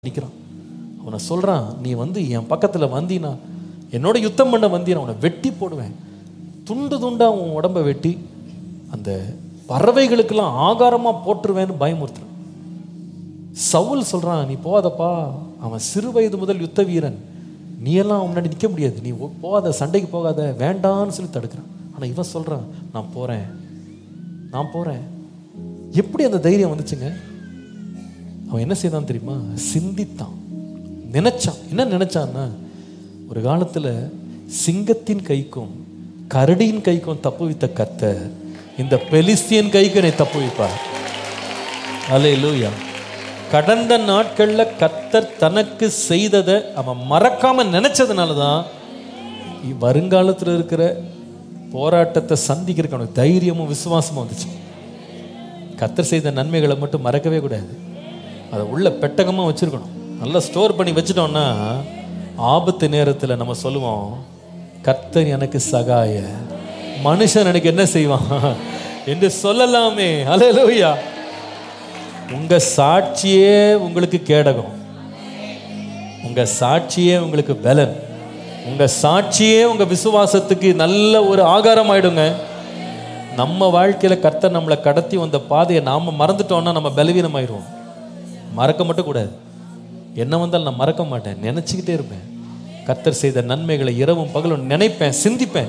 நிற்கிறான். அவனை சொல்கிறான், நீ என் பக்கத்தில் வந்தீனா, என்னோட யுத்தம் பண்ண வந்தீனா அவனை வெட்டி போடுவேன். துண்டு துண்டாக உன் உடம்பை வெட்டி அந்த பறவைகளுக்கெல்லாம் ஆகாரமாக போட்டுருவேன்னு பயமுறுத்துறான். சவுல் சொல்கிறான், நீ போகாதப்பா, அவன் சிறு வயது முதல் யுத்த வீரன், நீ எல்லாம் முன்னாடி நிற்க முடியாது, நீ போகாத, சண்டைக்கு போகாத, வேண்டான்னு சொல்லி தடுக்கிறான். ஆனால் இவன் சொல்கிறான், நான் போகிறேன். எப்படி அந்த தைரியம் வந்துச்சுங்க? அவன் என்ன செய்தான் தெரியுமா? சிந்தித்தான், நினைச்சான். என்ன நினைச்சான்னா, ஒரு காலத்தில் சிங்கத்தின் கைக்கும் கரடியின் கைக்கும் தப்புவித்த கர்த்தர் இந்த பெலிஸ்தியன் கைக்கு என்னை தப்புவிப்பார். அல்லேலூயா. கடந்த நாட்களில் கர்த்தர் தனக்கு செய்ததை அவன் மறக்காம நினைச்சதுனால தான் வருங்காலத்தில் இருக்கிற போராட்டத்தை சந்திக்கிறதுக்கு அவனுக்கு தைரியமும் விசுவாசமும் வந்துச்சு. கர்த்தர் செய்த நன்மைகளை மட்டும் மறக்கவே கூடாது. அதை உள்ள பெட்டகமாக வச்சுருக்கணும். நல்லா ஸ்டோர் பண்ணி வச்சுட்டோம்னா ஆபத்து நேரத்தில் நம்ம சொல்லுவோம், கர்த்தர் எனக்கு சகாய, மனுஷன் எனக்கு என்ன செய்வான் என்று சொல்லலாமே. அல்லேலூயா. உங்க சாட்சியே உங்களுக்கு கேடகம், உங்க சாட்சியே உங்களுக்கு பலன், உங்க சாட்சியே உங்க விசுவாசத்துக்கு நல்ல ஒரு ஆகாரம் ஆயிடுங்க. நம்ம வாழ்க்கையில கர்த்தர் நம்மளை கடத்தி வந்த பாதையை நாம மறந்துட்டோம்னா நம்ம பலவீனம் ஆயிடுவோம். மறக்க மட்டும் கூடாது. என்ன வந்தாலும் நான் மறக்க மாட்டேன், நினைச்சுக்கிட்டே இருப்பேன். கர்த்தர் செய்த நன்மைகளை இரவும் பகலும் நினைப்பேன், சிந்திப்பேன்.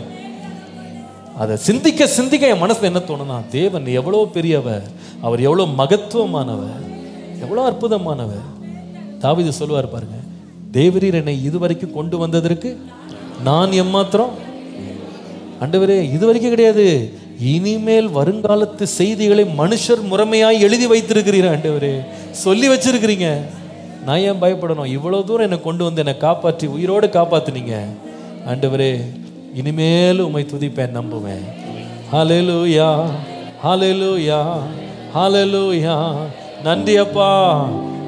அதை சிந்திக்க சிந்திக்க என் மனசுல என்ன தோணுனா, தேவன் எவ்வளோ பெரியவர், அவர் எவ்வளோ மகத்துவமானவர், எவ்வளோ அற்புதமானவர். தாவீது சொல்லுவார் பாருங்க, தேவரீர் என்னை இதுவரைக்கும் கொண்டு வந்ததற்கு நான் எம்மாத்திரம். ஆண்டவரே, இதுவரைக்கும் கிடையாது, இனிமேல் வருங்காலத்து செய்திகளை மனுஷர் முறைமையாய் எழுதி வைத்திருக்கிறீர் ஆண்டவரே, சொல்லி வச்சிருக்கிறீங்க. நான் ஏன் பயப்படணும்? இவ்வளோ தூரம் என்னை கொண்டு வந்து என்னை காப்பாற்றி உயிரோடு காப்பாற்றினீங்க ஆண்டவரே. இனிமேல் உம்மை துதிப்பேன், நம்புவேன். ஹல்லேலூயா, ஹல்லேலூயா, ஹல்லேலூயா. நன்றி அப்பா,